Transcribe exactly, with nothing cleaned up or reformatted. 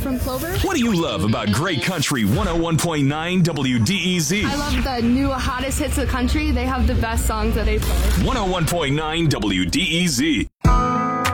from Clover. What do you love about Great Country one oh one point nine W D E Z? I love the new hottest hits of the country. They have the best songs that they play. one oh one point nine W D E Z.